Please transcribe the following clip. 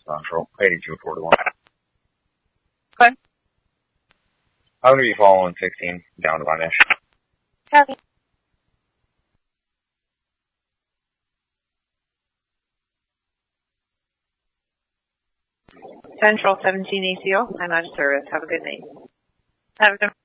Central, 8241. Okay. I'm going to be following 16 down to Vinesh. Copy. Central 17 ACO, I'm out of service. Have a good night. Have a good